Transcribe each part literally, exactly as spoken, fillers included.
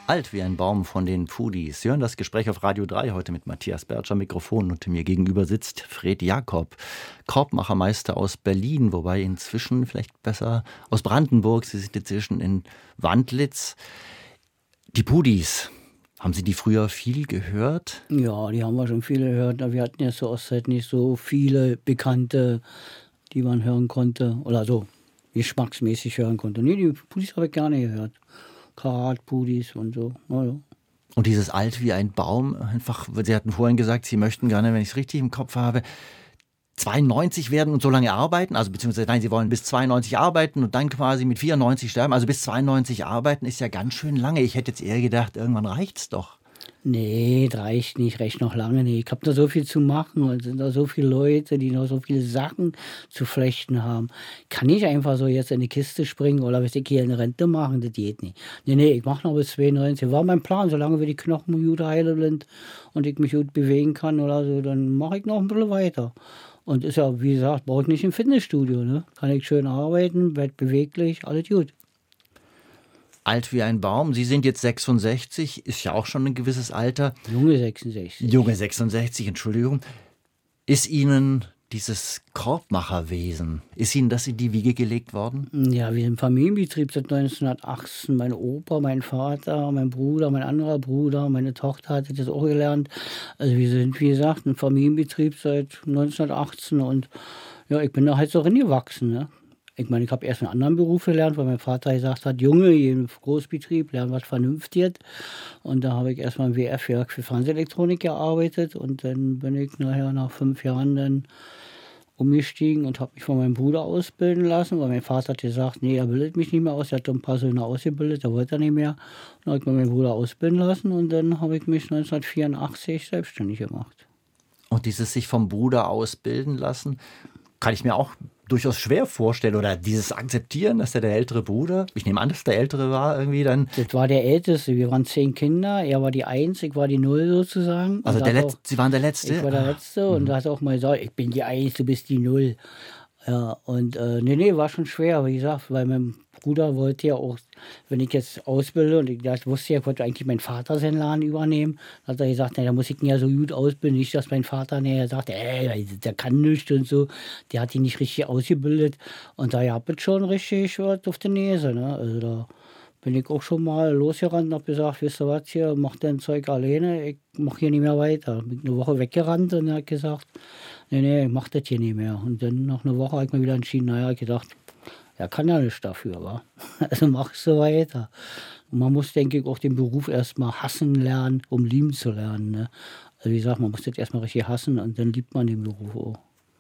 Alt wie ein Baum von den Pudis. Sie hören das Gespräch auf Radio drei heute mit Matthias Bertscher Mikrofon und mir gegenüber sitzt Fred Jakob, Korbmachermeister aus Berlin, wobei inzwischen vielleicht besser aus Brandenburg. Sie sind inzwischen in Wandlitz. Die Pudis, haben Sie die früher viel gehört? Ja, die haben wir schon viele gehört. Wir hatten ja zur Ostzeit nicht so viele Bekannte, die man hören konnte oder so geschmacksmäßig hören konnte. Nee, die Pudis habe ich gerne gehört. Karat-Pudis und so. Ja. Und dieses Alt wie ein Baum, einfach, Sie hatten vorhin gesagt, Sie möchten gerne, wenn ich es richtig im Kopf habe, zweiundneunzig werden und so lange arbeiten, also beziehungsweise nein, Sie wollen bis zweiundneunzig arbeiten und dann quasi mit vierundneunzig sterben, also bis zweiundneunzig arbeiten ist ja ganz schön lange. Ich hätte jetzt eher gedacht, irgendwann reicht's doch. Nee, das reicht nicht, reicht noch lange nicht. Ich habe da so viel zu machen und es sind da so viele Leute, die noch so viele Sachen zu flechten haben. Kann ich einfach so jetzt in die Kiste springen oder was ich hier in Rente machen, das geht nicht. Nee, nee, ich mache noch bis zweiundneunzig. War mein Plan, solange wir die Knochen gut heile sind und ich mich gut bewegen kann oder so, dann mache ich noch ein bisschen weiter. Und ist ja, wie gesagt, brauche ich nicht im Fitnessstudio, ne? Kann ich schön arbeiten, werd beweglich, alles gut. Alt wie ein Baum. Sie sind jetzt sechsundsechzig, ist ja auch schon ein gewisses Alter. Junge sechsundsechzig. Junge sechsundsechzig, Entschuldigung. Ist Ihnen dieses Korbmacherwesen, ist Ihnen das in die Wiege gelegt worden? Ja, wir sind Familienbetrieb seit neunzehnhundertachtzehn. Mein Opa, mein Vater, mein Bruder, mein anderer Bruder, meine Tochter hat das auch gelernt. Also wir sind, wie gesagt, ein Familienbetrieb seit neunzehnhundertachtzehn und ja, ich bin da halt so reingewachsen, ne? Ich meine, ich habe erst einen anderen Beruf gelernt, weil mein Vater gesagt hat, Junge, hier im Großbetrieb, lern was Vernünftiges. Und da habe ich erstmal im W F-Werk für Fernsehelektronik gearbeitet und dann bin ich nachher nach fünf Jahren dann umgestiegen und habe mich von meinem Bruder ausbilden lassen, weil mein Vater hat gesagt, nee, er bildet mich nicht mehr aus, er hat ein paar Söhne ausgebildet, da wollte er nicht mehr. Dann habe ich meinen Bruder ausbilden lassen und dann habe ich mich neunzehnhundertvierundachtzig selbstständig gemacht. Und dieses sich vom Bruder ausbilden lassen, kann ich mir auch durchaus schwer vorstellen oder dieses Akzeptieren, dass der der ältere Bruder, ich nehme an, dass der ältere war irgendwie dann. Das war der Älteste, wir waren zehn Kinder, er war die Eins, ich war die Null sozusagen. Also der Letz-, auch, Sie waren der Letzte? Ich war der Letzte ah. und da hat er auch mal gesagt, ich bin die Eins, du bist die Null. Ja, und äh, nee, nee, war schon schwer, wie gesagt, weil mein Bruder wollte ja auch, wenn ich jetzt ausbilde und ich das wusste ja, ich wollte eigentlich meinen Vater seinen Laden übernehmen, dann hat er gesagt, na, da muss ich ihn ja so gut ausbilden, nicht, dass mein Vater nachher sagt, ey, der kann nichts und so, der hat ihn nicht richtig ausgebildet und da habe ich schon richtig was auf der Nase, ne, also da bin ich auch schon mal losgerannt und habe gesagt, wisst ihr was hier, mach dein Zeug alleine, ich mache hier nicht mehr weiter. Bin eine Woche weggerannt und er hat gesagt, nee, nee, ich mach das hier nicht mehr. Und dann nach einer Woche habe ich mir wieder entschieden, naja, ich gedacht, er kann ja nichts dafür, wa? Also machst du weiter. Und man muss, denke ich, auch den Beruf erstmal hassen lernen, um lieben zu lernen. Ne? Also wie gesagt, man muss das erstmal richtig hassen und dann liebt man den Beruf auch.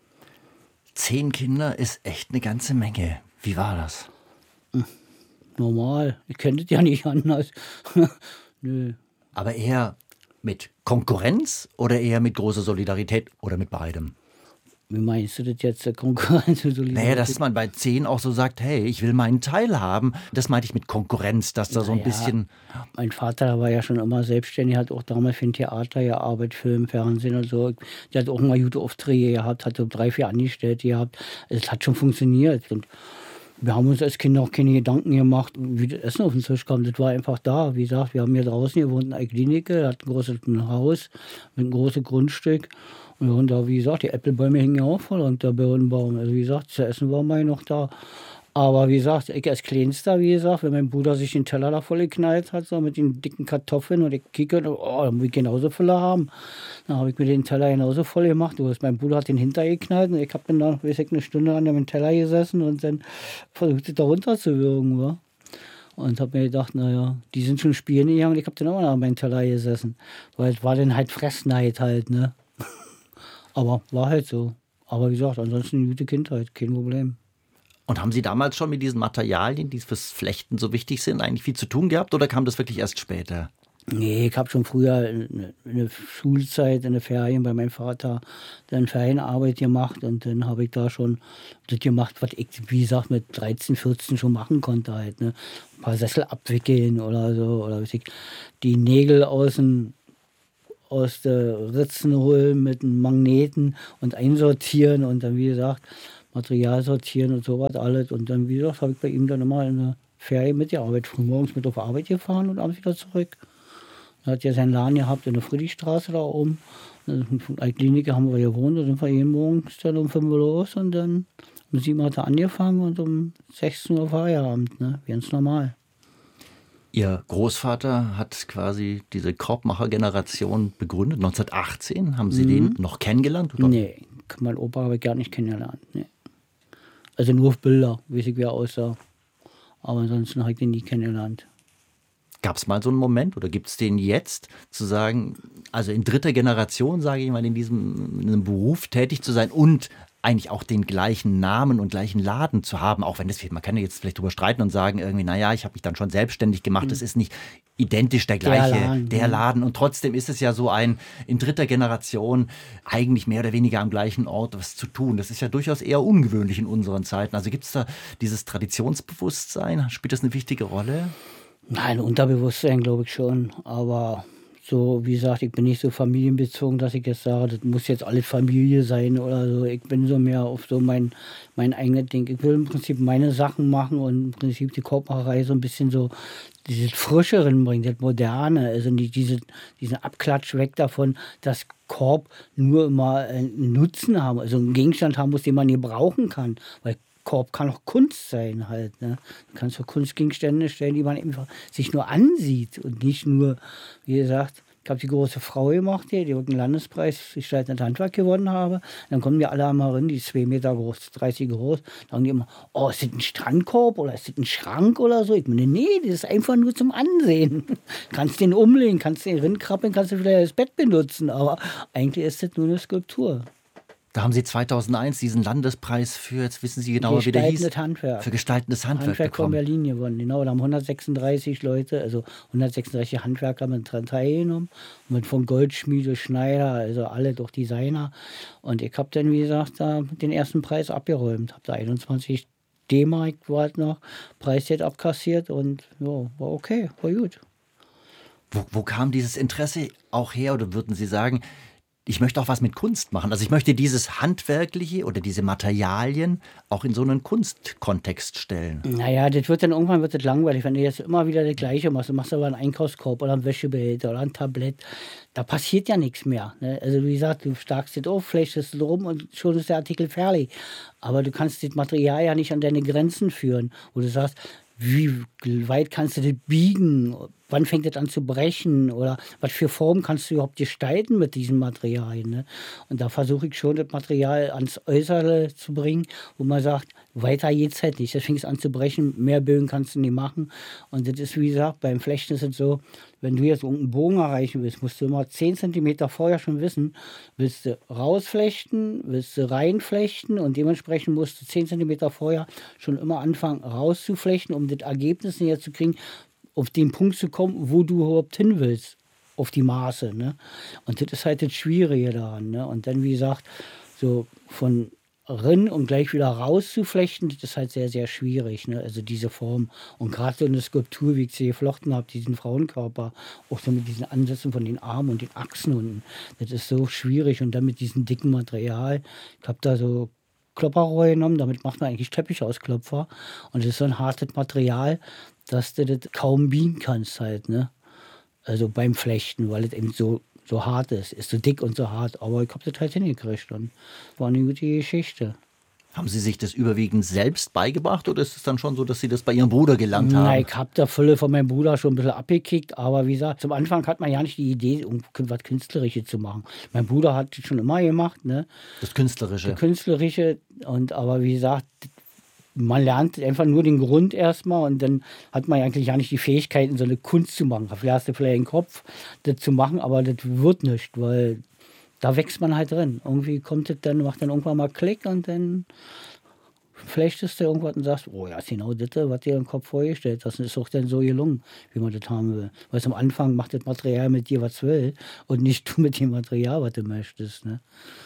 Zehn Kinder ist echt eine ganze Menge. Wie war das? Hm. Normal. Ich kenne das ja nicht anders. Nö. Aber eher mit Konkurrenz oder eher mit großer Solidarität oder mit beidem? Wie meinst du das jetzt, Konkurrenz und Solidarität? Naja, dass man bei zehn auch so sagt, hey, ich will meinen Teil haben. Das meinte ich mit Konkurrenz, dass da naja, so ein bisschen... Mein Vater war ja schon immer selbstständig, hat auch damals für ein Theater gearbeitet, Film, Fernsehen und so. Der hat auch mal gute Aufträge gehabt, hat so drei, vier Angestellte gehabt. Es hat schon funktioniert und wir haben uns als Kinder auch keine Gedanken gemacht, wie das Essen auf den Tisch kam. Das war einfach da. Wie gesagt, wir haben hier draußen gewohnt in einer Klinik, hat ein großes Haus mit einem großen Grundstück. Und da, wie gesagt, die Äpfelbäume hingen ja auch voll unter Birnenbaum. Also wie gesagt, zu essen war mal noch da. Aber wie gesagt, ich als Kleinster, wie gesagt, wenn mein Bruder sich den Teller da voll geknallt hat, so mit den dicken Kartoffeln und ich kicke, oh, dann muss ich genauso viele haben. Dann habe ich mir den Teller genauso voll gemacht. Mein Bruder hat den hintergeknallt und ich habe dann noch, weiß ich, eine Stunde an dem Teller gesessen und dann versucht, es da runterzuwürgen. Wa? Und habe mir gedacht, naja, die sind schon spielen gegangen und ich habe dann auch noch an meinem Teller gesessen. Weil es war dann halt Fressneid halt, ne. Aber war halt so. Aber wie gesagt, ansonsten eine gute Kindheit, kein Problem. Und haben Sie damals schon mit diesen Materialien, die fürs Flechten so wichtig sind, eigentlich viel zu tun gehabt oder kam das wirklich erst später? Nee, ich habe schon früher in der Schulzeit, in der Ferien bei meinem Vater dann Ferienarbeit gemacht und dann habe ich da schon das gemacht, was ich, wie gesagt, mit dreizehn, vierzehn schon machen konnte halt, ne? Ein paar Sessel abwickeln oder so, oder weiß ich, die Nägel aus den aus der Ritzen holen mit einem Magneten und einsortieren und dann, wie gesagt, Material sortieren und sowas alles. Und dann, wie gesagt, habe ich bei ihm dann immer in der fertig mit der Arbeit. Frühmorgens mit auf Arbeit gefahren und abends wieder zurück. Er hat ja seinen Laden gehabt in der Friedrichstraße da oben. In der Klinik haben wir gewohnt, da sind wir jeden Morgen dann um fünf Uhr los und dann um sieben Uhr hat er angefangen und um sechzehn Uhr Feierabend, ne? Ganz normal. Ihr Großvater hat quasi diese Korbmacher-Generation begründet. neunzehnhundertachtzehn, haben Sie mhm. den noch kennengelernt? Oder? Nee, mein Opa habe ich gar nicht kennengelernt. Nee. Also nur auf Bilder, weiß ich, wie er aussah. Aber ansonsten habe ich den nie kennengelernt. Gab es mal so einen Moment oder gibt es den jetzt, zu sagen, also in dritter Generation, sage ich mal, in diesem in einem Beruf tätig zu sein und eigentlich auch den gleichen Namen und gleichen Laden zu haben, auch wenn das, man kann ja jetzt vielleicht drüber streiten und sagen irgendwie, naja, ich habe mich dann schon selbstständig gemacht, mhm. das ist nicht identisch der gleiche, der Laden, der Laden. Und trotzdem ist es ja so ein, in dritter Generation eigentlich mehr oder weniger am gleichen Ort was zu tun. Das ist ja durchaus eher ungewöhnlich in unseren Zeiten. Also gibt es da dieses Traditionsbewusstsein, spielt das eine wichtige Rolle? Nein, Unterbewusstsein glaube ich schon, aber so, wie gesagt, ich bin nicht so familienbezogen, dass ich jetzt sage, das muss jetzt alles Familie sein oder so. Ich bin so mehr auf so mein, mein eigenes Ding. Ich will im Prinzip meine Sachen machen und im Prinzip die Korbmacherei so ein bisschen so dieses Frische bringen, das Moderne, also nicht diese, diesen Abklatsch weg davon, dass Korb nur immer einen Nutzen haben, also einen Gegenstand haben muss, den man gebrauchen kann, weil Korb kann auch Kunst sein halt. Ne? Du kannst so Kunstgegenstände stellen, die man einfach sich nur ansieht und nicht nur, wie gesagt, ich habe die große Frau gemacht hier, die einen Landespreis für gestaltendes Handwerk gewonnen habe. Dann kommen die alle einmal rein, die ist zwei Meter groß, dreißig groß. Dann sagen die immer, oh, ist das ein Strandkorb oder ist das ein Schrank oder so? Ich meine, nee, das ist einfach nur zum Ansehen. Kannst den umlegen, kannst den rinkrabbeln, kannst du vielleicht das Bett benutzen, aber eigentlich ist das nur eine Skulptur. Da haben Sie zweitausendeins diesen Landespreis für, jetzt wissen Sie genauer, wie der hieß. Handwerk. Für gestaltendes Handwerk, Handwerk bekommen. von Berlin gewonnen, genau. Da haben hundertsechsunddreißig Leute, also hundertsechsunddreißig Handwerker mit dran teilgenommen. Mit von Goldschmiede, Schneider, also alle doch Designer. Und ich habe dann, wie gesagt, da den ersten Preis abgeräumt. Habe da einundzwanzig D-Mark war halt noch, Preisgeld abkassiert und ja, war okay, war gut. Wo, wo kam dieses Interesse auch her, oder würden Sie sagen, ich möchte auch was mit Kunst machen. Also ich möchte dieses Handwerkliche oder diese Materialien auch in so einen Kunstkontext stellen. Naja, das wird dann irgendwann wird das langweilig, wenn du jetzt immer wieder das Gleiche machst. Du machst aber einen Einkaufskorb oder einen Wäschebehälter oder ein Tablett. Da passiert ja nichts mehr. Ne? Also wie gesagt, du starkst das auf, flächst es rum und schon ist der Artikel fertig. Aber du kannst das Material ja nicht an deine Grenzen führen, wo du sagst, wie weit kannst du das biegen? Wann fängt das an zu brechen? Oder was für Formen kannst du überhaupt gestalten mit diesen Materialien? Ne? Und da versuche ich schon, das Material ans Äußere zu bringen, wo man sagt, weiter geht's halt nicht. Das fängt es an zu brechen, mehr Bögen kannst du nicht machen. Und das ist, wie gesagt, beim Flechten ist es so, wenn du jetzt irgendeinen Bogen erreichen willst, musst du immer zehn Zentimeter vorher schon wissen, willst du rausflechten, willst du reinflechten und dementsprechend musst du zehn Zentimeter vorher schon immer anfangen rauszuflechten, um das Ergebnis näher zu kriegen, auf den Punkt zu kommen, wo du überhaupt hin willst, auf die Maße. Ne? Und das ist halt das Schwierige daran. Ne? Und dann, wie gesagt, so von rein und gleich wieder rauszuflechten, das ist halt sehr, sehr schwierig. Ne? Also diese Form. Und gerade so eine Skulptur, wie ich sie geflochten habe, diesen Frauenkörper, auch so mit diesen Ansätzen von den Armen und den Achsen unten, das ist so schwierig. Und dann mit diesem dicken Material, ich habe da so Klopperrohr genommen, damit macht man eigentlich Teppichausklopfer. Und das ist so ein hartes Material, dass du das kaum biegen kannst halt, ne? Also beim Flechten, weil es eben so, so hart ist. Ist so dick und so hart. Aber ich habe das halt hingekriegt und war eine gute Geschichte. Haben Sie sich das überwiegend selbst beigebracht oder ist es dann schon so, dass Sie das bei Ihrem Bruder gelernt haben? Nein, ich habe da Fülle von meinem Bruder schon ein bisschen abgekickt, aber wie gesagt, zum Anfang hat man ja nicht die Idee, um was Künstlerisches zu machen. Mein Bruder hat das schon immer gemacht, ne? Das Künstlerische. Das Künstlerische, und aber wie gesagt, man lernt einfach nur den Grund erstmal und dann hat man eigentlich gar nicht die Fähigkeiten, so eine Kunst zu machen. Dafür hast du vielleicht den Kopf, das zu machen, aber das wird nicht, weil da wächst man halt drin. Irgendwie kommt das dann, macht dann irgendwann mal Klick und dann flechtest du irgendwas und sagst, oh ja, ist genau das, was dir im Kopf vorgestellt hast. Das ist auch dann so gelungen, wie man das haben will. Weil am Anfang macht das Material mit dir, was will und nicht du mit dem Material, was du möchtest. Ne?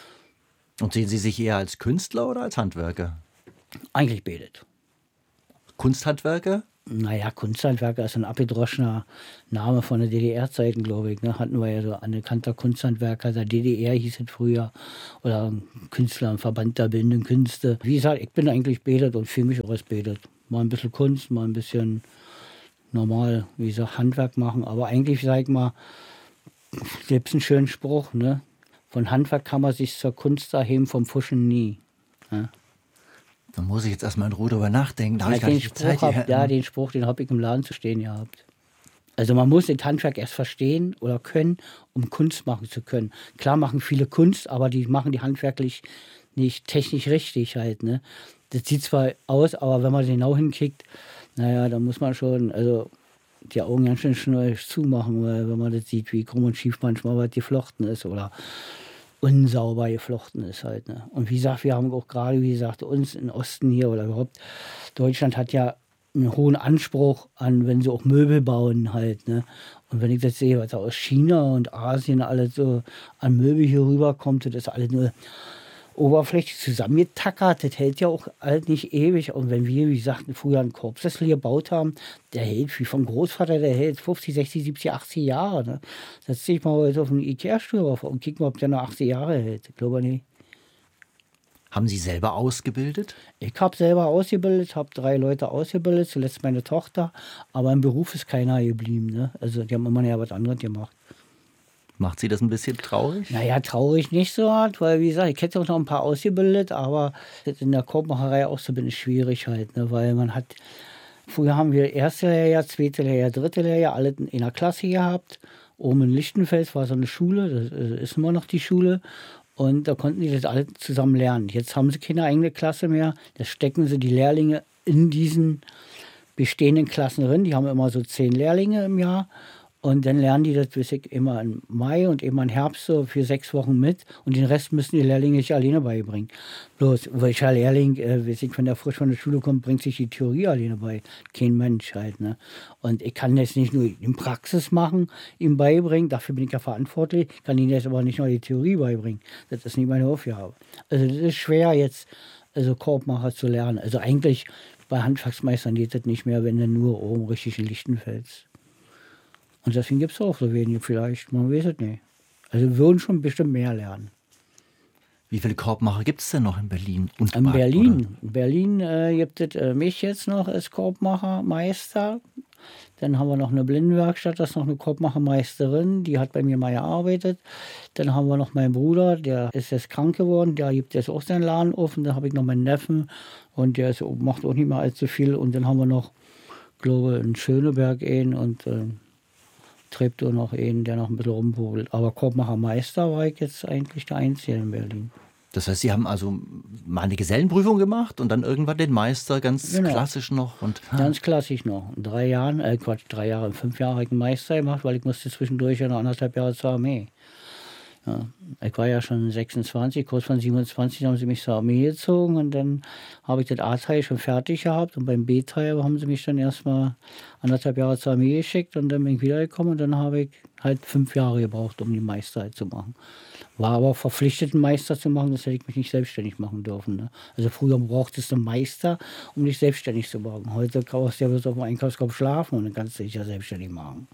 Und sehen Sie sich eher als Künstler oder als Handwerker? Eigentlich betet. Kunsthandwerker? Naja, Kunsthandwerker ist ein abgedroschener Name von der D D R-Zeiten, glaube ich. Ne? Hatten wir ja so anerkannter Kunsthandwerker, der D D R hieß es früher. Oder ein Künstler, ein Verband der Bildenden Künste. Wie gesagt, ich bin eigentlich betet und fühle mich auch als betet. Mal ein bisschen Kunst, mal ein bisschen normal, wie gesagt, Handwerk machen. Aber eigentlich, sag ich mal, gibt es einen schönen Spruch, ne? Von Handwerk kann man sich zur Kunst erheben, vom Fuschen nie. Ja, Da muss ich jetzt erstmal in Ruhe drüber nachdenken. Da habe ja ich gar den nicht die Zeit Spruch hier. hab, ja, den Spruch, den habe ich im Laden zu stehen gehabt. Also man muss das Handwerk erst verstehen oder können, um Kunst machen zu können. Klar machen viele Kunst, aber die machen die handwerklich nicht technisch richtig halt. Ne? Das sieht zwar aus, aber wenn man genau hinkickt, naja, da muss man schon, also die Augen ganz schön schnell zumachen, weil wenn man das sieht, wie krumm und schief manchmal was geflochten ist oder unsauber geflochten ist halt. Ne? Und wie gesagt, wir haben auch gerade, wie gesagt, uns im Osten hier oder überhaupt, Deutschland hat ja einen hohen Anspruch an, wenn sie auch Möbel bauen halt. Ne? Und wenn ich das sehe, was da aus China und Asien alles so an Möbel hier rüberkommt, das ist alles nur oberflächlich zusammengetackert, das hält ja auch halt nicht ewig. Und wenn wir, wie gesagt, früher einen Korbsessel gebaut haben, der hält, wie vom Großvater, der hält fünfzig, sechzig, siebzig, achtzig Jahre. Ne? Setz dich mal heute auf einen Ikea-Stuhl drauf und kick mal, ob der noch achtzig Jahre hält. Ich glaube nicht. Haben Sie selber ausgebildet? Ich habe selber ausgebildet, habe drei Leute ausgebildet, zuletzt meine Tochter, aber im Beruf ist keiner geblieben. Ne? Also die haben immer ja was anderes gemacht. Macht Sie das ein bisschen traurig? Naja, traurig nicht so hart, weil wie gesagt, ich hätte auch noch ein paar ausgebildet, aber in der Korbmacherei auch so bin ich schwierig halt, ne? Weil man hat, früher haben wir erste Lehrjahr, zweite Lehrjahr, dritte Lehrjahr, alle in einer Klasse gehabt. Oben in Lichtenfels war so eine Schule, das ist immer noch die Schule. Und da konnten die das alle zusammen lernen. Jetzt haben sie keine eigene Klasse mehr, da stecken sie die Lehrlinge in diesen bestehenden Klassen drin. Die haben immer so zehn Lehrlinge im Jahr. Und dann lernen die das weiß ich, immer im Mai und immer im Herbst so für sechs Wochen mit. Und den Rest müssen die Lehrlinge sich alleine beibringen. Bloß, welcher Lehrling, äh, weiß ich, wenn der frisch von der Schule kommt, bringt sich die Theorie alleine bei. Kein Mensch halt. Ne? Und ich kann das nicht nur in Praxis machen, ihm beibringen. Dafür bin ich ja verantwortlich. Ich kann ihnen jetzt aber nicht nur die Theorie beibringen. Das ist nicht meine Aufgabe. Also das ist schwer jetzt, also Korbmacher zu lernen. Also eigentlich bei Handwerksmeistern geht das nicht mehr, wenn du nur oben richtig in Lichtenfels. Und deswegen gibt es auch so wenige vielleicht, man weiß es nicht. Also wir würden schon bestimmt mehr lernen. Wie viele Korbmacher gibt es denn noch in Berlin? Und In Bad, Berlin, oder? in Berlin äh, gibt es äh, mich jetzt noch als Korbmachermeister. Dann haben wir noch eine Blindenwerkstatt, das ist noch eine Korbmachermeisterin, die hat bei mir mal gearbeitet. Dann haben wir noch meinen Bruder, der ist jetzt krank geworden, der gibt jetzt auch seinen Laden auf. Und dann habe ich noch meinen Neffen und der ist, macht auch nicht mehr allzu viel. Und dann haben wir noch, glaube ich, in Schöneberg einen und äh, Treptow noch einen, der noch ein bisschen rumwurbelt. Aber Korbmachermeister war ich jetzt eigentlich der Einzige in Berlin. Das heißt, Sie haben also mal eine Gesellenprüfung gemacht und dann irgendwann den Meister ganz Genau. klassisch noch. Und, Ganz klassisch noch. In drei Jahren, äh Quatsch, drei Jahre, fünf Jahre habe ich einen Meister gemacht, weil ich musste zwischendurch ja noch anderthalb Jahre zur Armee. Ja, ich war ja schon sechsundzwanzig, kurz von siebenundzwanzig haben sie mich zur Armee gezogen und dann habe ich das A-Teil schon fertig gehabt und beim B-Teil haben sie mich dann erstmal anderthalb Jahre zur Armee geschickt und dann bin ich wiedergekommen und dann habe ich halt fünf Jahre gebraucht, um die Meister halt zu machen. War aber verpflichtet, einen Meister zu machen, das hätte ich mich nicht selbstständig machen dürfen. Ne? Also früher brauchtest du einen Meister, um dich selbstständig zu machen. Heute brauchst du ja bloß auf dem Einkaufskorb schlafen und dann kannst du dich ja selbstständig machen.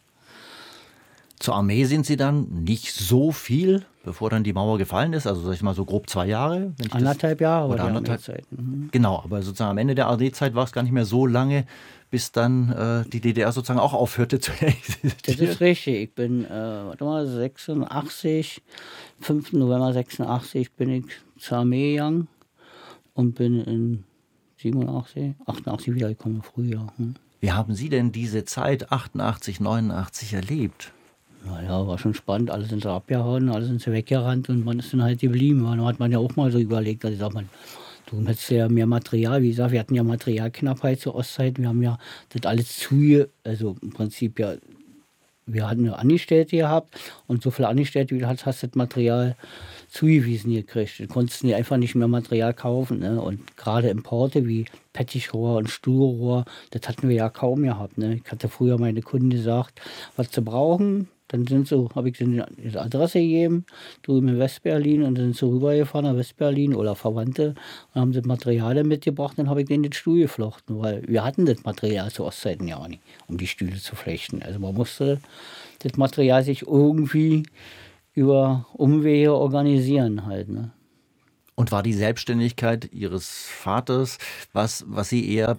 zur Armee sind Sie dann nicht so viel, bevor dann die Mauer gefallen ist. Also sag ich mal so grob zwei Jahre. Wenn ich Anderthalb das, Jahre oder war die anderthalb. Armeezeit. Mhm. Genau, aber sozusagen am Ende der A D-Zeit war es gar nicht mehr so lange, bis dann äh, die D D R sozusagen auch aufhörte zu Das existieren. ist richtig. Ich bin, äh, warte mal, sechsundachtzig, fünften November sechsundachtzig bin ich zur Armee gegangen und bin in siebenundachtzig, achtundachtzig wiedergekommen, Frühjahr. Hm. Wie haben Sie denn diese Zeit achtundachtzig, neunundachtzig erlebt? Naja, war schon spannend. Alle sind so abgehauen, alle sind so weggerannt und man ist dann halt geblieben. Da hat man ja auch mal so überlegt, dass ich sag mal, du hättest ja mehr Material. Wie gesagt, wir hatten ja Materialknappheit zur Ostzeit. Wir haben ja das alles zu, also im Prinzip ja, wir hatten eine Angestellte gehabt und so viele Angestellte, wie du hast, hast du das Material zugewiesen gekriegt. Du konntest dir einfach nicht mehr Material kaufen. Ne? Und gerade Importe wie Pettichrohr und Stuhlrohr, das hatten wir ja kaum gehabt. Ne? Ich hatte früher meine Kunden gesagt, was sie brauchen. Dann sind so, habe ich ihnen die Adresse gegeben, drüben in Westberlin, und dann sind sie rübergefahren nach Westberlin oder Verwandte und haben das Material dann mitgebracht, dann habe ich denen den Stuhl geflochten, weil wir hatten das Material zu Ostzeiten ja auch nicht, um die Stühle zu flechten. Also man musste das Material sich irgendwie über Umwege organisieren halt. Ne? Und war die Selbstständigkeit Ihres Vaters was, was Sie eher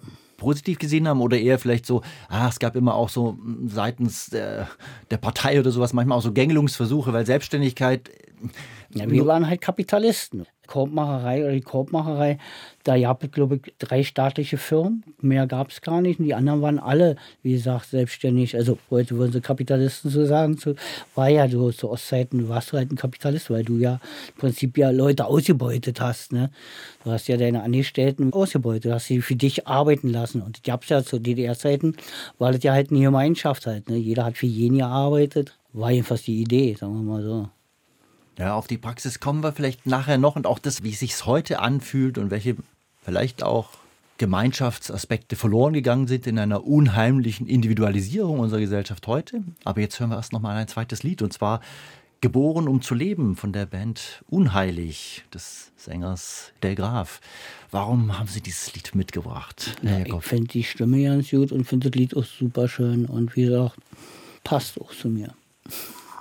positiv gesehen haben oder eher vielleicht so, ah, es gab immer auch so seitens der, der Partei oder sowas manchmal auch so Gängelungsversuche, weil Selbstständigkeit... Ja, wir waren halt Kapitalisten. Korbmacherei oder die Korbmacherei, da gab es, glaube ich, drei staatliche Firmen. Mehr gab es gar nicht. Und die anderen waren alle, wie gesagt, selbstständig. Also heute würden sie Kapitalisten so sagen. So, war ja so zu Ostzeiten, warst du halt ein Kapitalist, weil du ja im Prinzip ja Leute ausgebeutet hast. Ne? Du hast ja deine Angestellten ausgebeutet, du hast sie für dich arbeiten lassen. Und das gab es ja zu D D R-Zeiten, war das ja halt eine Gemeinschaft halt. Ne? Jeder hat für jeden gearbeitet. War jedenfalls die Idee, sagen wir mal so. Ja, auf die Praxis kommen wir vielleicht nachher noch und auch das, wie es sich heute anfühlt und welche vielleicht auch Gemeinschaftsaspekte verloren gegangen sind in einer unheimlichen Individualisierung unserer Gesellschaft heute. Aber jetzt hören wir erst noch mal ein zweites Lied und zwar Geboren, um zu leben von der Band Unheilig des Sängers Del Graf. Warum haben Sie dieses Lied mitgebracht? Ja, ich finde die Stimme ganz gut und finde das Lied auch super schön und wie gesagt, passt auch zu mir.